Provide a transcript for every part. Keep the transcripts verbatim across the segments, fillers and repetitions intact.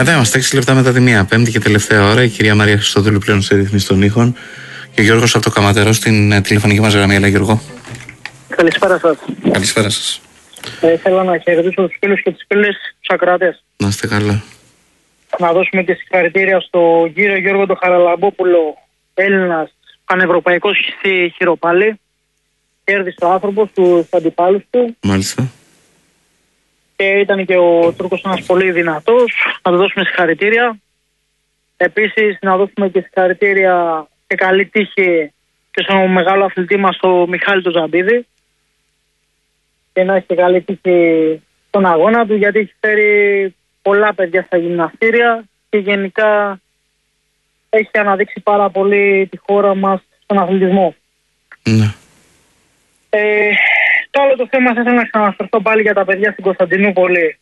Εδώ είμαστε, έξι λεπτά μετά τη μία. Πέμπτη και τελευταία ώρα. Η κυρία Μαρία Χριστοδούλου πλέον σε ρύθμιση των ήχων. Και ο Γιώργος από το Καματερό στην τηλεφωνική μας γραμμή. Έλα, Γιώργο. Καλησπέρα σας. Καλησπέρα σας. Ε, θέλω να χαιρετήσω τους φίλους και τις φίλες, τους ακροατές. Να είστε καλά. Να δώσουμε και συγχαρητήρια στον κύριο Γιώργο τον Χαραλαμπόπουλο, Έλληνας πανευρωπαϊκός στη χειροπάλη. Κέρδισε ο άνθρωπος τους αντιπάλους του. Μάλιστα. Και ήταν και ο Τούρκος ένας πολύ δυνατός. Να του δώσουμε συγχαρητήρια. Επίσης να δώσουμε και συγχαρητήρια και καλή τύχη και στον μεγάλο αθλητή μας, τον Μιχάλη τον Ζαμπίδη. Και να έχει καλή τύχη στον αγώνα του, γιατί έχει φέρει πολλά παιδιά στα γυμναστήρια και γενικά έχει αναδείξει πάρα πολύ τη χώρα μας στον αθλητισμό. Ναι. Ε, το άλλο το θέμα θα ήθελα να ξαναφερθώ πάλι για τα παιδιά στην Κωνσταντινούπολη.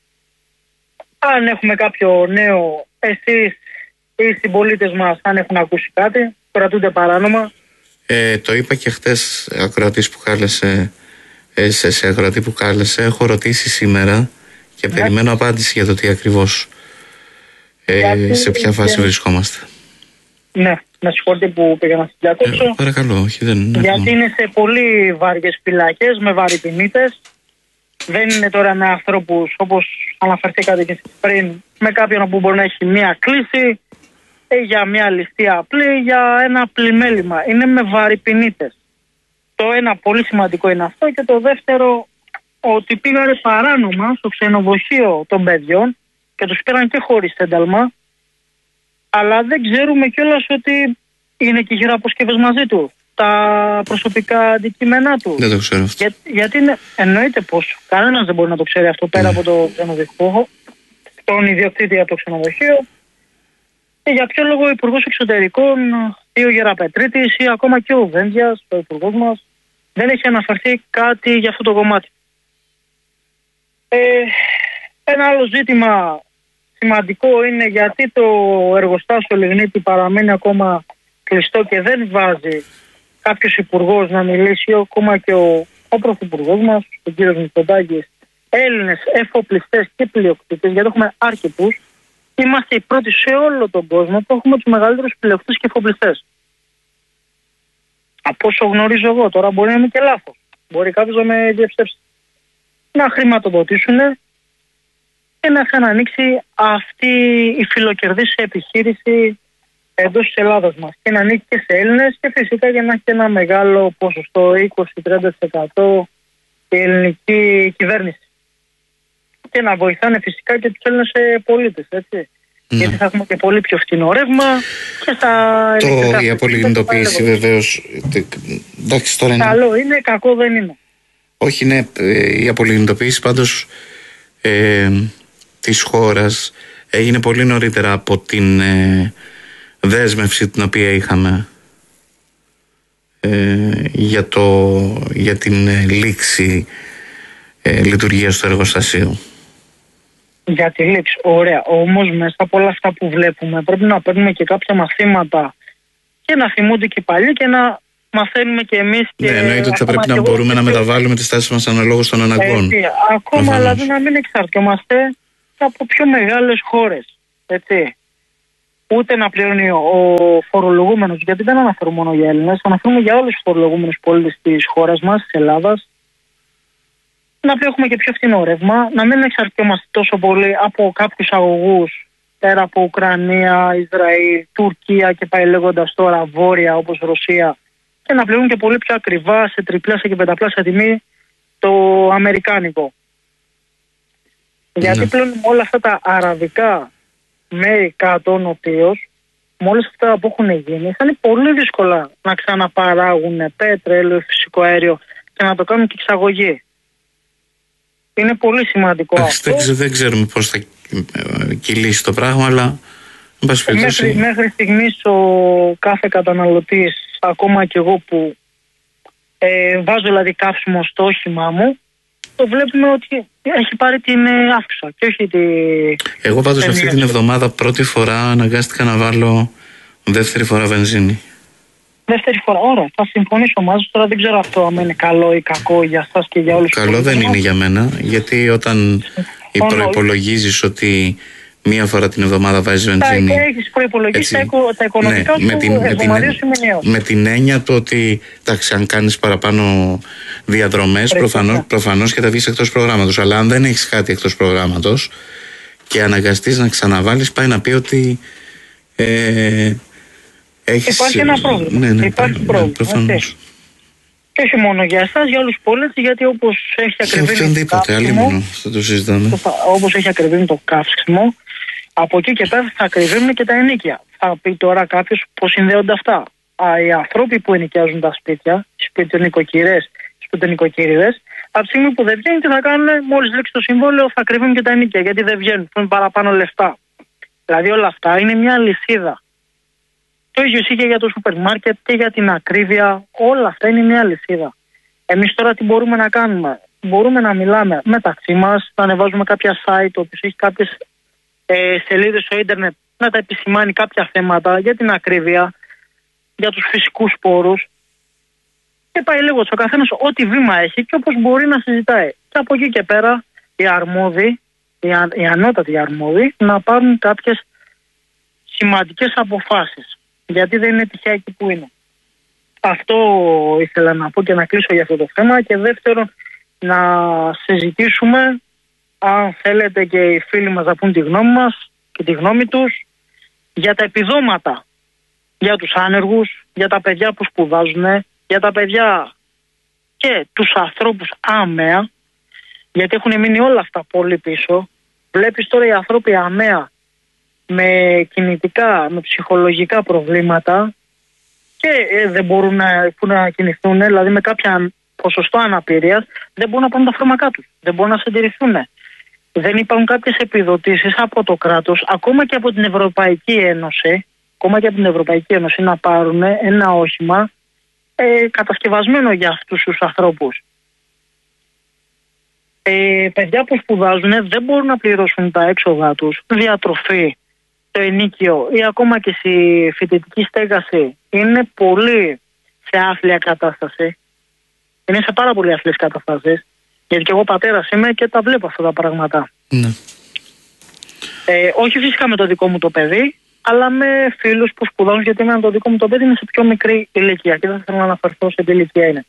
Αν έχουμε κάποιο νέο, εσείς ή οι συμπολίτες μας, αν έχουν ακούσει κάτι, κρατούνται παράνομα. Ε, το είπα και χτες, ακροατής που κάλεσε, ε, σε, σε ακροατή που κάλεσε, έχω ρωτήσει σήμερα και ναι. περιμένω απάντηση για το τι ακριβώς, ε, γιατί, σε ποια φάση και... βρισκόμαστε. Ναι, με συγχωρείτε που πήγα να σας διακόψω. Ε, παρακαλώ, όχι, δεν γιατί έχουμε. Είναι σε πολύ βαριές φυλακές, με βαρυπινίτες. Δεν είναι τώρα με ανθρώπους, όπως αναφερθήκατε και πριν, με κάποιον που μπορεί να έχει μία κλίση ή για μία ληστεία απλή, για ένα πλημέλημα. Είναι με βαρυπινίτες. Το ένα πολύ σημαντικό είναι αυτό, και το δεύτερο ότι πήγανε παράνομα στο ξενοδοχείο των παιδιών και τους πήραν και χωρίς ένταλμα, αλλά δεν ξέρουμε κιόλας ότι είναι και χειραποσκευές μαζί του, τα προσωπικά αντικείμενά του. Δεν το ξέρω αυτό. Για, γιατί είναι, εννοείται πως κανένας δεν μπορεί να το ξέρει αυτό πέρα mm. από το ξενοδοχείο, τον ιδιοκτήτη από το ξενοδοχείο. Και για ποιο λόγο ο Υπουργός Εξωτερικών ή ο Γεραπετρίτης ή ακόμα και ο Βένδιας, ο Υπουργός μας, δεν έχει αναφερθεί κάτι για αυτό το κομμάτι. Ε, ένα άλλο ζήτημα σημαντικό είναι γιατί το εργοστάσιο Λιγνίτη παραμένει ακόμα κλειστό και δεν βάζει κάποιος υπουργός να μιλήσει, ακόμα και ο, ο πρωθυπουργός μας, ο κύριος Μητσοτάκης, Έλληνες εφοπλιστές και πλειοκτήτες, γιατί έχουμε αρκετούς. Είμαστε οι πρώτοι σε όλο τον κόσμο που έχουμε τους μεγαλύτερους πλειοκτήτες και εφοπλιστές. Από όσο γνωρίζω εγώ, τώρα μπορεί να είμαι και λάθος, μπορεί κάποιος να με διαψεύσει, να χρηματοδοτήσουν και να είχαν ανοίξει αυτή η φιλοκερδής επιχείρηση εντός της Ελλάδας μας και να ανήκει και σε Έλληνες και φυσικά για να έχει ένα μεγάλο ποσοστό είκοσι με τριάντα τοις εκατό η ελληνική κυβέρνηση και να βοηθάνε φυσικά και τους Έλληνες πολίτες, έτσι. Ναι. Γιατί θα έχουμε και πολύ πιο φθηνό ρεύμα και στα το, η απολιγνητοποίηση βεβαίως, εντάξει, τώρα είναι... καλό είναι, κακό δεν είναι. Όχι, ναι, η απολιγνητοποίηση πάντως ε, της χώρας έγινε πολύ νωρίτερα από την ε, δέσμευση την οποία είχαμε ε, για, το, για την ε, λήξη ε, λειτουργίας του εργοστασίου. Για τη λήξη, ωραία. Όμως μέσα από όλα αυτά που βλέπουμε πρέπει να παίρνουμε και κάποια μαθήματα και να θυμούνται και οι παλιοί και να μαθαίνουμε και εμείς. Και ναι, εννοείται ότι θα πρέπει να μπορούμε να μεταβάλουμε τις τάσεις μας αναλόγως των αναγκών. Έτσι, ακόμα δηλαδή να μην εξαρτιόμαστε από πιο μεγάλες χώρες. Έτσι. Ούτε να πληρώνει ο φορολογούμενος, γιατί δεν αναφέρουμε μόνο για Έλληνες, αναφέρουμε για όλους τους φορολογούμενους πολίτες της χώρας μας, της Ελλάδας. Να έχουμε και πιο φθηνό ρεύμα, να μην εξαρτιόμαστε τόσο πολύ από κάποιους αγωγούς πέρα από Ουκρανία, Ισραήλ, Τουρκία και πάει λέγοντας τώρα βόρεια όπως Ρωσία, και να πληρώνουν και πολύ πιο ακριβά σε τριπλάσια και πενταπλάσια τιμή το αμερικάνικο. Ναι. Γιατί πλέον με όλα αυτά τα αραβικά μέρη κάτω νοτίως, με όλα αυτά που έχουν γίνει, θα είναι πολύ δύσκολα να ξαναπαράγουν πέτρελαιο, φυσικό αέριο και να το κάνουν και εξαγωγή. Είναι πολύ σημαντικό αυτό. Δεν, δεν ξέρουμε πώς θα κυλήσει το πράγμα, αλλά μέχρι, μέχρι στιγμής ο κάθε καταναλωτής, ακόμα και εγώ που ε, βάζω δηλαδή καύσιμο στο όχημά μου, το βλέπουμε ότι έχει πάρει την αύξηση και όχι τη... Εγώ πάντως αυτή την εβδομάδα πρώτη φορά αναγκάστηκα να βάλω δεύτερη φορά βενζίνη. Δεύτερη φορά, ωραία, θα συμφωνήσω μαζί σου. Τώρα δεν ξέρω αυτό αν είναι καλό ή κακό για εσάς και για όλους. Καλό δεν είναι για μένα, γιατί όταν προϋπολογίζεις ότι μία φορά την εβδομάδα βάζει βενζίνη. Έχεις προϋπολογίσει τα, τα οικονομικά ναι, σου εβδομαδιαίο σημενιαίο. Με την έννοια το ότι τάξη, αν κάνεις παραπάνω διαδρομές, προφανώς, προφανώς και θα βγεις εκτός προγράμματος. Αλλά αν δεν έχεις κάτι εκτός προγράμματος και αναγκαστείς να ξαναβάλεις, πάει να πει ότι ε, έχεις... Υπάρχει ένα πρόβλημα. Ναι, ναι, υπάρχει πρόβλημα. Προφανώς. Και όχι μόνο για εσάς, για όλους τους πολίτες, γιατί όπως έχει ακριβήνει το καύσιμο, το συζητάμε. όπως έχει ακριβήνει το καύσιμο, από εκεί και πέρα θα ακριβήνουν και τα ενοίκια. Θα πει τώρα κάποιος πώς συνδέονται αυτά. Α, οι άνθρωποι που ενοικιάζουν τα σπίτια, οι σπιτονοικοκυρές, οι σπιτονοικοκύριδες, από τη στιγμή που δεν βγαίνουν, τι θα κάνουν, μόλις λήξει το συμβόλαιο, θα ακριβήνουν και τα ενοίκια, γιατί δεν βγαίνουν, θέλουν παραπάνω λεφτά. Δηλαδή όλα αυτά είναι μια λυσίδα. Το ίδιο ισχύει και για το σούπερ μάρκετ και για την ακρίβεια. Όλα αυτά είναι μια λυσίδα. Εμείς τώρα τι μπορούμε να κάνουμε? Μπορούμε να μιλάμε μεταξύ μας, να ανεβάζουμε κάποια site, όπως έχει κάποιες ε, σελίδες στο ίντερνετ, να τα επισημάνει κάποια θέματα για την ακρίβεια, για τους φυσικούς πόρους. Και πάει λίγο ο καθένας ό,τι βήμα έχει και όπως μπορεί να συζητάει. Και από εκεί και πέρα οι αρμόδιοι, οι, α, οι ανώτατοι αρμόδιοι, να πάρουν κάποιες σημαντικές αποφάσεις. Γιατί δεν είναι τυχαία εκεί που είναι. Αυτό ήθελα να πω και να κλείσω για αυτό το θέμα. Και δεύτερον, να συζητήσουμε, αν θέλετε και οι φίλοι μας να πούν τη γνώμη μας και τη γνώμη τους, για τα επιδόματα για τους άνεργους, για τα παιδιά που σπουδάζουν, για τα παιδιά και τους ανθρώπους άμεα, γιατί έχουν μείνει όλα αυτά πολύ πίσω. Βλέπεις τώρα οι άνθρωποι άμεα με κινητικά, με ψυχολογικά προβλήματα και ε, δεν μπορούν να, να κινηθούν, δηλαδή με κάποια ποσοστό αναπηρίας, δεν μπορούν να πάρουν τα φάρμακά τους, δεν μπορούν να συντηρηθούν. Δεν υπάρχουν κάποιες επιδοτήσεις από το κράτος, ακόμα και από την Ευρωπαϊκή Ένωση, ακόμα και από την Ευρωπαϊκή Ένωση να πάρουν ένα όχημα ε, κατασκευασμένο για αυτούς τους ανθρώπους. Ε, παιδιά που σπουδάζουν δεν μπορούν να πληρώσουν τα έξοδα τους, διατροφή, το ενίκιο ή ακόμα και στη φοιτητική στέγαση είναι πολύ σε άθλια κατάσταση. Είναι σε πάρα πολύ άθλιες καταστάσεις. Γιατί και εγώ πατέρας είμαι και τα βλέπω αυτά τα πράγματα. Ναι. Ε, όχι φυσικά με το δικό μου το παιδί, αλλά με φίλους που σπουδάζουν, γιατί εμένα το δικό μου το παιδί είναι σε πιο μικρή ηλικία και δεν θέλω να αναφερθώ σε τι ηλικία είναι.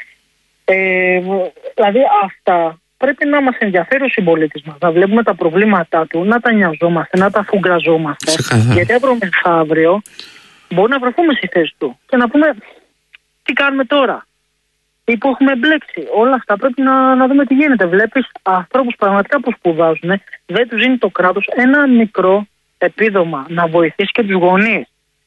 Ε, δηλαδή αυτά πρέπει να μας ενδιαφέρει ο συμπολίτης μας, να βλέπουμε τα προβλήματά του, να τα νοιαζόμαστε, να τα φουγκραζόμαστε. Γιατί αύριο μεθαύριο μπορεί να βρεθούμε στη θέση του και να πούμε τι κάνουμε τώρα ή που έχουμε μπλέξει. Όλα αυτά πρέπει να, να δούμε τι γίνεται. Βλέπεις ανθρώπους πραγματικά που σπουδάζουν, δεν τους δίνει το κράτος ένα μικρό επίδομα να βοηθήσει και τους γονείς.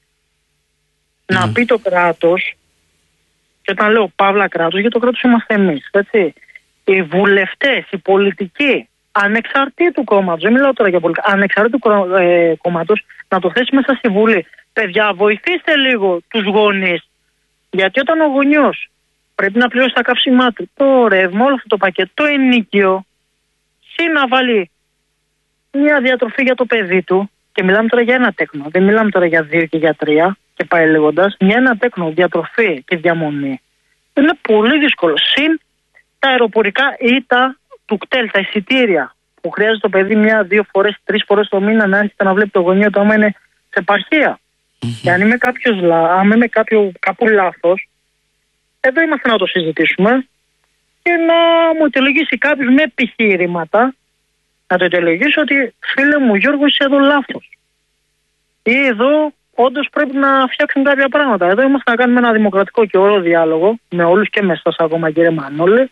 Mm. Να πει το κράτος, και όταν λέω παύλα κράτος, γιατί το κράτος είμαστε εμείς, έτσι. Οι βουλευτές, οι πολιτικοί, ανεξαρτήτου κόμματος, δεν μιλάω τώρα για πολιτικά, ανεξαρτήτου ε, κόμματος, να το θέσει μέσα στη Βουλή. Παιδιά, βοηθήστε λίγο τους γονείς. Γιατί όταν ο γονιός πρέπει να πληρώσει τα καύσιμά του, το ρεύμα, όλο αυτό το πακέτο, το ενίκιο, συν να βάλει μια διατροφή για το παιδί του, και μιλάμε τώρα για ένα τέκνο, δεν μιλάμε τώρα για δύο και για τρία, και πάει λέγοντας, για ένα τέκνο, διατροφή και διαμονή, είναι πολύ δύσκολο. Συν τα αεροπορικά ή τα του κτέλ, τα εισιτήρια, που χρειάζεται το παιδί μια-δύο φορές, τρεις φορές το μήνα να έρχεται να βλέπει το γονείο του άμα είναι σε επαρχία. Mm-hmm. Και αν είμαι κάποιος, άμα είμαι κάποιο, κάπου λάθος, εδώ είμαστε να το συζητήσουμε και να μου αιτιολογήσει κάποιος με επιχείρηματα, να το αιτιολογήσει ότι φίλε μου Γιώργο είσαι εδώ λάθος. Ή εδώ όντως πρέπει να φτιάξουν κάποια πράγματα. Εδώ είμαστε να κάνουμε ένα δημοκρατικό και ωραίο διάλογο με όλους και με εσάς ακόμα κύριε Μανώλη.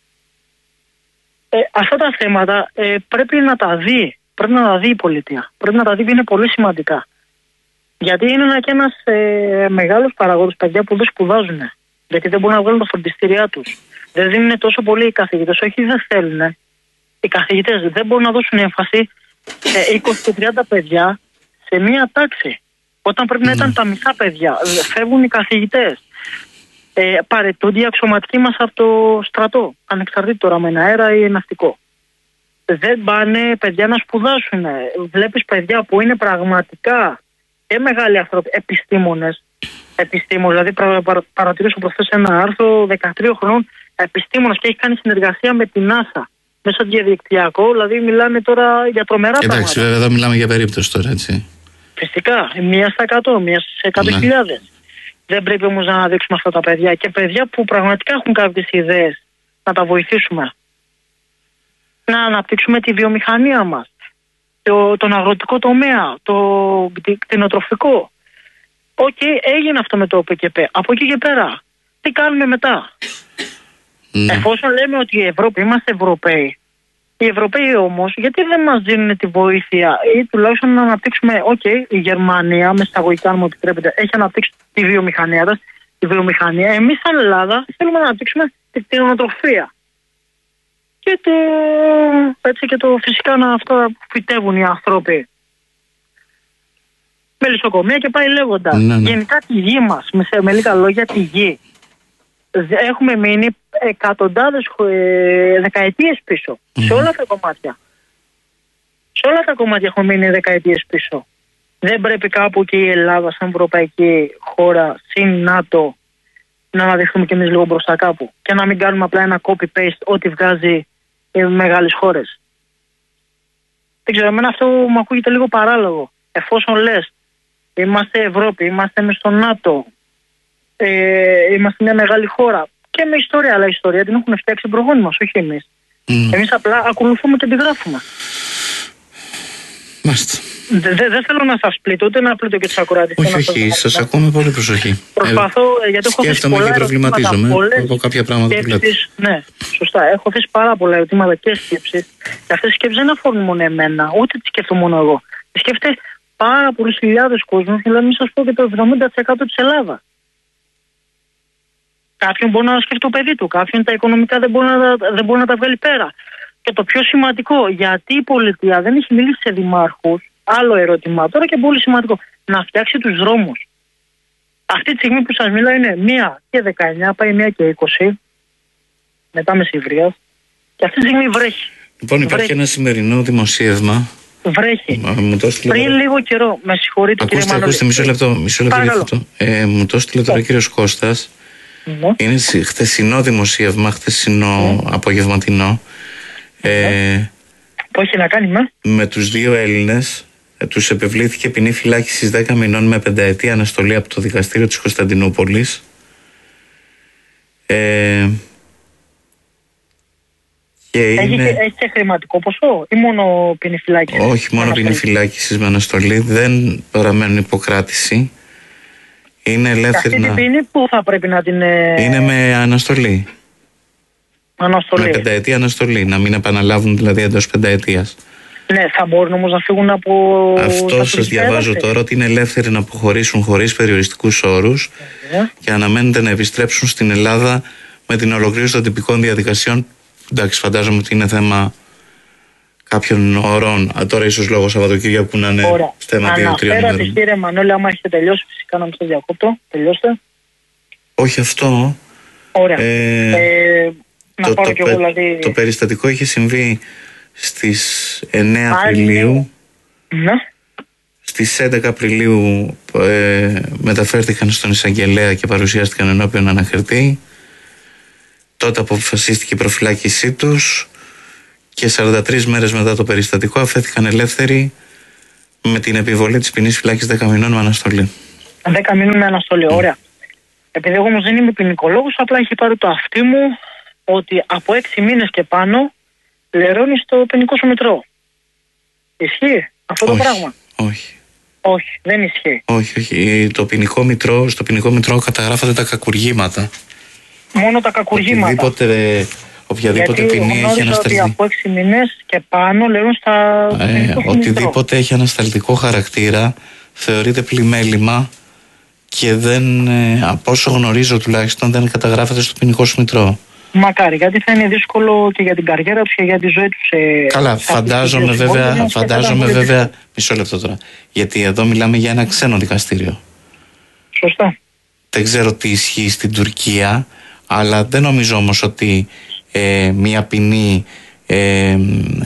Ε, αυτά τα θέματα ε, πρέπει να τα δει. Πρέπει να τα δει η πολιτεία. Πρέπει να τα δει, είναι πολύ σημαντικά. Γιατί είναι ένα και ένας ε, μεγάλος παραγόντος παιδιά που δεν σπουδάζουν. Γιατί δεν μπορούν να βγάλουν τα φροντιστήριά τους. Δεν δίνουν τόσο πολύ οι καθηγητές. Όχι, δεν θέλουν. Οι καθηγητές δεν μπορούν να δώσουν έμφαση σε είκοσι και τριάντα παιδιά σε μία τάξη. Όταν πρέπει να ήταν τα μισά παιδιά. Φεύγουν οι καθηγητές. Ε, παρετούνται οι αξιωματικοί μας από το στρατό. Ανεξαρτήτως τώρα με ένα αέρα ή ναυτικό. Δεν πάνε παιδιά να σπουδάσουν. Βλέπεις παιδιά που είναι πραγματικά και μεγάλοι άνθρωποι, επιστήμονες. Επιστήμονες, δηλαδή πρα, πρα, παρατηρήσω προχθές ένα άρθρο δεκατρία χρονών επιστήμονας και έχει κάνει συνεργασία με την NASA. μέσα διαδικτυακό, δηλαδή μιλάνε τώρα για τρομερά πράγματα. Εντάξει, βέβαια εδώ μιλάμε για περίπτωση τώρα, έτσι. Φυσικά, μία στα εκατό, μία στις εκατό χιλιάδες. Ναι. Δεν πρέπει όμως να αναδείξουμε αυτά τα παιδιά και παιδιά που πραγματικά έχουν κάποιες ιδέες να τα βοηθήσουμε. Να αναπτύξουμε τη βιομηχανία μας, το, τον αγροτικό τομέα, το κτηνοτροφικό. Οκ, okay, έγινε αυτό με το ΠΚΠ. Από εκεί και πέρα, τι κάνουμε μετά? Mm. Εφόσον λέμε ότι η Ευρώπη, είμαστε Ευρωπαίοι, οι Ευρωπαίοι όμως, γιατί δεν μας δίνουν τη βοήθεια ή τουλάχιστον να αναπτύξουμε? Οκ, okay, η Γερμανία, με εισαγωγικά, αν μου επιτρέπετε, έχει αναπτύξει τη βιομηχανία, τη βιομηχανία. Εμείς, σαν Ελλάδα, θέλουμε να αναπτύξουμε τη κτηνοτροφία. Και το, έτσι και το φυσικά να αυτά φυτεύουν οι άνθρωποι. Με λησοκομεία και πάει λέγοντα. Ναι, ναι. Γενικά τη γη μας, με, με λίγα λόγια τη γη. Έχουμε μείνει εκατοντάδες ε, δεκαετίες πίσω. Mm. Σε όλα τα κομμάτια. Σε όλα τα κομμάτια έχουμε μείνει δεκαετίες πίσω. Δεν πρέπει κάπου και η Ελλάδα σαν ευρωπαϊκή χώρα, συν ΝΑΤΟ, να αναδειχθούμε κι εμείς λίγο μπροστά κάπου. Και να μην κάνουμε απλά ένα copy-paste ό,τι βγάζει οι μεγάλες χώρες. Δεν ξέρω, εμένα αυτό μου ακούγεται λίγο παράλογο. Εφόσον λες, είμαστε Ευρώπη, είμαστε μες στο ΝΑΤΟ, ε, είμαστε μια μεγάλη χώρα και με ιστορία, αλλά η ιστορία την έχουν φτιάξει οι προγόνοι μας, όχι εμείς. Mm. Εμείς απλά ακολουθούμε και τη γράφουμε. Μάλιστα. Δεν δε, δε θέλω να σας πλήττω, ούτε να πλήττω και τους ακροατές. Όχι, όχι, σας ακούω με πολύ προσοχή. Προσπαθώ, ε, γιατί έχω θέσει πολλά και προβληματίζομαι από κάποια πράγματα που λέτε. Ναι, σωστά. Έχω θέσει πάρα πολλά ερωτήματα και σκέψεις. Και αυτές οι σκέψεις δεν αφορούν μόνο εμένα, ούτε τις σκέφτομαι μόνο εγώ. Τις σκέφτεται πάρα πολλές χιλιάδες κόσμος, δηλαδή μην σας πω και το εβδομήντα τοις εκατό της Ελλάδας. Κάποιον μπορεί να σκεφτεί το παιδί του, κάποιον τα οικονομικά δεν μπορεί να, δεν μπορεί να τα βγάλει πέρα. Και το πιο σημαντικό, γιατί η πολιτεία δεν έχει μιλήσει σε δημάρχους, άλλο ερώτημα τώρα και πολύ σημαντικό, να φτιάξει τους δρόμους. Αυτή τη στιγμή που σας μιλάω είναι μία και δεκαεννιά, πάει μία και είκοσι, μετά μεσημβρίας, και αυτή τη στιγμή βρέχει. Λοιπόν, υπάρχει βρέχει. Ένα σημερινό δημοσίευμα. Βρέχει. Μα, μου το στείλε... Πριν λίγο καιρό, με συγχωρείτε κύριε Μανώλη. Ακούστε, μισό λεπτό, μισό λεπτό για αυτό. Ε, μου το στείλε τώρα ο κύριος Κώστας. Mm-hmm. Είναι χθεσινό δημοσίευμα, χθεσινό mm-hmm. απογευματινό. Ε, που έχει να κάνει με με τους δύο Έλληνες, ε, τους επιβλήθηκε ποινή φυλάκισης δέκα μηνών με πενταετή αναστολή από το δικαστήριο της Κωνσταντινούπολης. Ε, και έχει, είναι... έχει και χρηματικό ποσό ή μόνο ποινή φυλάκισης? Όχι, μόνο ποινή φυλάκισης με αναστολή, δεν παραμένουν υποκράτηση. Είναι ελεύθερη. Αυτή την ποινή που θα πρέπει να την... Είναι με αναστολή. Αναστολή. Με πενταετή αναστολή, να μην επαναλάβουν δηλαδή εντός πενταετίας. Ναι, θα μπορούν όμως να φύγουν από... Αυτό σας διαβάζω τώρα, ότι είναι ελεύθεροι να αποχωρήσουν χωρίς περιοριστικούς όρους yeah. και αναμένεται να επιστρέψουν στην Ελλάδα με την ολοκλήρωση των τυπικών διαδικασιών. Εντάξει, φαντάζομαι ότι είναι θέμα κάποιων ωρών. Α, τώρα ίσως λόγω Σαββατοκύριακου να είναι Ωραία. θέμα δύο τρία μέρων. Αναφέρατε κύριε Μανώλη, άμα έχετε τελειώσει, φυσικά να μην σας διακόπτω. Τελειώστε. Όχι αυτό. Ωραία. Ε, ε, να το, πάρω το, και εγώ, δηλαδή... το περιστατικό είχε συμβεί στις εννέα Απριλίου. Ναι. Στις έντεκα Απριλίου ε, μεταφέρθηκαν στον εισαγγελέα και παρουσιάστηκαν ενώπιον ανακριτή. Τότε αποφασίστηκε η προφυλάκησή τους και σαράντα τρεις μέρες μετά το περιστατικό αφέθηκαν ελεύθεροι με την επιβολή της ποινής φυλάκης δέκα μηνών με αναστολή. δέκα μηνών με αναστολή, mm. ωραία. Επειδή εγώ όμως δεν είμαι ποινικολόγος, απλά έχει πάρει το αυτί μου ότι από έξι μήνες και πάνω λερώνει στο ποινικό σου μητρό. Ισχύει αυτό όχι, το πράγμα? Όχι. Όχι, δεν ισχύει. Όχι, όχι. Το ποινικό μητρό, στο ποινικό μητρό καταγράφονται τα κακουργήματα. Μόνο τα κακουργήματα. Οποιαδήποτε, οποιαδήποτε ποινή έχει ανασταλτική. Ότι από έξι μήνες και πάνω λερώνει στα ε, ποινικό σου οτιδήποτε μητρό. Έχει ανασταλτικό χαρακτήρα θεωρείται πλημέλημα και δεν, ε, από όσο γνωρίζω τουλάχιστον, δεν καταγράφεται στο ποινικό σου μητρό. Μακάρι, γιατί θα είναι δύσκολο και για την καριέρα τους και για τη ζωή τους. Ε, Καλά, φαντάζομαι βέβαια, φαντάζομαι βέβαια, μισό λεπτό τώρα, γιατί εδώ μιλάμε για ένα ξένο δικαστήριο. Σωστά. Δεν ξέρω τι ισχύει στην Τουρκία, αλλά δεν νομίζω όμως ότι ε, μια ποινή ε, ε,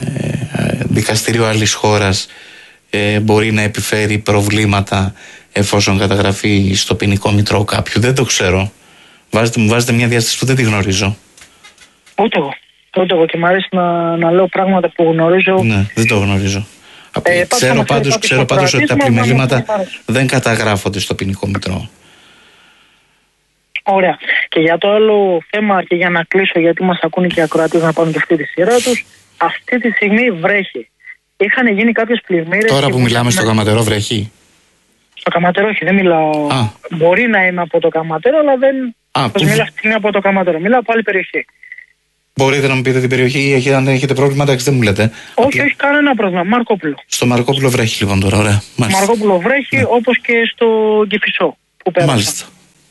δικαστήριο άλλης χώρας ε, μπορεί να επιφέρει προβλήματα εφόσον καταγραφεί στο ποινικό μητρό κάποιου. Δεν το ξέρω. Βάζετε, μου βάζετε μια διάσταση που δεν τη γνωρίζω. Ούτε εγώ. Ούτε εγώ, και μου αρέσει να, να λέω πράγματα που γνωρίζω. Ναι, δεν το γνωρίζω. Ε, ξέρω πάντως, ξέρω πάντως ότι τα πλημελήματα δεν καταγράφονται στο ποινικό μητρό. Ωραία. Και για το άλλο θέμα, και για να κλείσω, γιατί μας ακούνε και οι ακροατές να πάρουν και αυτή τη σειρά τους, αυτή τη στιγμή βρέχει. Είχαν γίνει κάποιες πλημμύρες. Τώρα που μιλάμε στο Καματερό βρέχει. Στο Καματερό, όχι, δεν μιλάω. Α. Μπορεί να είμαι από το Καματερό, αλλά δεν. Α, που... μιλάω αυτή από το Καματερό. Μιλάω από άλλη περιοχή. Μπορείτε να μου πείτε την περιοχή, ή αν έχετε πρόβλημα, εντάξει, δεν μου λέτε. Όχι, Απλά... όχι, κανένα πρόβλημα. Μαρκόπουλο. Στο Μαρκόπουλο βρέχει λοιπόν τώρα, ωραία. Στο Μαρκόπουλο βρέχει, ναι. Όπως και στο Κηφισό που πέρασα. Μάλιστα.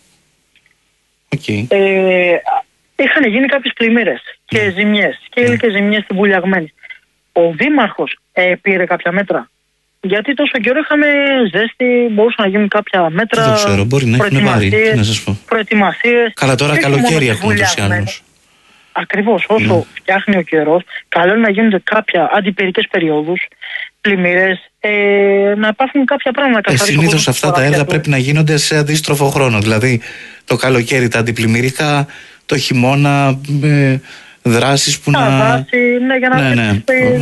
Okay. Ε, είχαν γίνει κάποιες πλημμύρες και ναι. ζημιές. Και ήλθε ναι. ζημιές στην Βουλιαγμένη. Ο δήμαρχος ε, πήρε κάποια μέτρα. Γιατί τόσο καιρό είχαμε ζέστη, μπορούσαν να γίνουν κάποια μέτρα. Δεν το ξέρω, μπορεί να έχουν βάρει. Να σας πω. Προετοιμασίες. Καλά, τώρα καλοκαίρι έχουμε ούτως ή άλλως. Ακριβώς, όσο ναι. φτιάχνει ο καιρός, καλό είναι να γίνονται κάποια αντιπυρικές περιόδους, πλημμύρες, ε, να υπάρχουν κάποια πράγματα. Ε, συνήθως αυτά τα έργα πρέπει να γίνονται σε αντίστροφο χρόνο. Δηλαδή, το καλοκαίρι τα αντιπλημμυρικά, το χειμώνα. Ε, δράσεις που να... Δράση, ναι, για να... Ναι, ναι.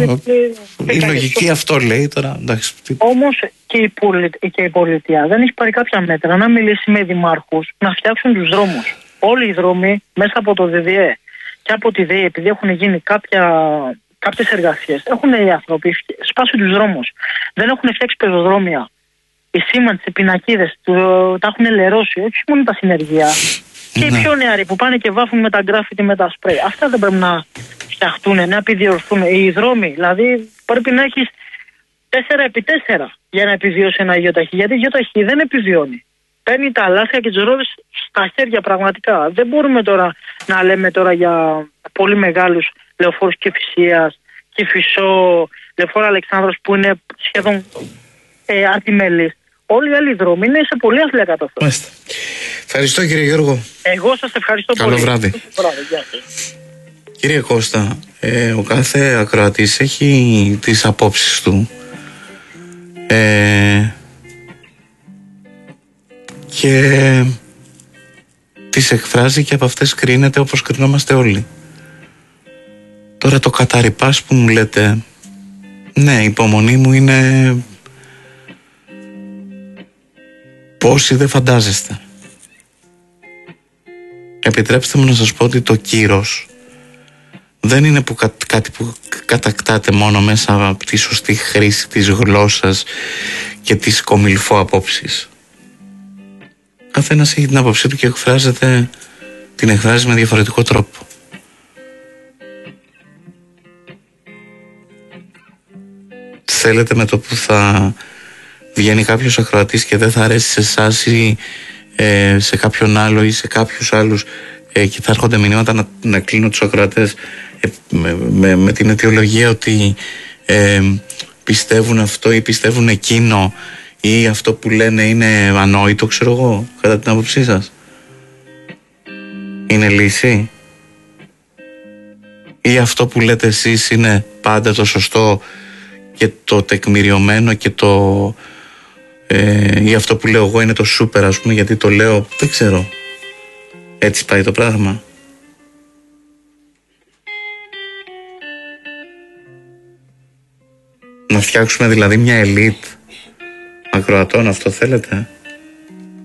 Η λογική αυτό λέει τώρα. Όμως και η, πολιτ... και η πολιτεία δεν έχει πάρει κάποια μέτρα να μιλήσει με δημάρχους να φτιάξουν τους δρόμους. Όλοι οι δρόμοι μέσα από το ΔΔΕ και από τη ΔΕΗ, επειδή έχουν γίνει κάποια... κάποιες εργασίες, έχουν οι άνθρωποι σπάσει τους δρόμους. Δεν έχουν φτιάξει πεζοδρόμια. Οι σήμαντες, οι πινακίδες, το... τα έχουν λερώσει, όχι μόνο τα συνεργεία. Και οι πιο νεαροί που πάνε και βάφουν με τα γκράφιτι, με τα σπρέι. Αυτά δεν πρέπει να φτιαχτούν, να επιδιορθούν. Οι δρόμοι, δηλαδή πρέπει να έχεις τέσσερα επί τέσσερα για να επιβιώσει ένα γεωταχή. Γιατί γεωταχή δεν επιβιώνει. Παίρνει τα λάθια και τις ρόδες στα χέρια πραγματικά. Δεν μπορούμε τώρα να λέμε τώρα για πολύ μεγάλους λεωφόρους Κηφισίας, Κηφισό, λεωφόρο Αλεξάνδρος που είναι σχεδόν ε, αρτιμέλης. Όλοι οι άλλοι δρόμοι είναι σε πολύ αθλία κατάσταση. Ευχαριστώ κύριε Γιώργο. Εγώ σας ευχαριστώ Καλό πολύ. Καλό βράδυ. Κύριε Κώστα, ε, ο κάθε ακροατής έχει τις απόψεις του ε, και τις εκφράζει και από αυτές κρίνεται όπως κρινόμαστε όλοι. Τώρα το καταρρυπάς που μου λέτε, ναι, η υπομονή μου είναι πόσοι δεν φαντάζεστε. Επιτρέψτε μου να σας πω ότι το κύρος δεν είναι που κα, κάτι που κατακτάτε μόνο μέσα από τη σωστή χρήση της γλώσσας και της κομιλφό απόψης. Καθένας έχει την άποψή του και εκφράζεται, την εκφράζει με διαφορετικό τρόπο. Θέλετε με το που θα βγαίνει κάποιος ακροατής και δεν θα αρέσει σε εσάς ή ε, σε κάποιον άλλο ή σε κάποιους άλλους ε, και θα έρχονται μηνύματα να, να κλείνω τους ακροατές ε, με, με, με την αιτιολογία ότι ε, πιστεύουν αυτό ή πιστεύουν εκείνο ή αυτό που λένε είναι ανόητο, ξέρω εγώ, κατά την άποψή σας. Είναι λύση? Ή αυτό που λέτε εσείς είναι πάντα το σωστό και το τεκμηριωμένο και το ε, ή αυτό που λέω εγώ είναι το σούπερ, ας πούμε, γιατί το λέω, δεν ξέρω, έτσι πάει το πράγμα? Να φτιάξουμε δηλαδή μια ελίτ ακροατών, αυτό θέλετε?